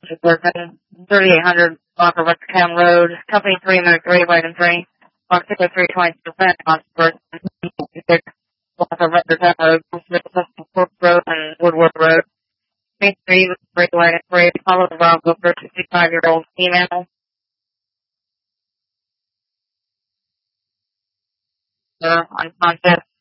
Working 3800 block of Westcam Road, Company 3, Minute 3, Wagon 3, block 60322%, on first, 6 block of Westcam Road, Fork Road, and Woodward Road. Company 3, Wagon 3, follow the Bravo for 65-year-old female, unconscious.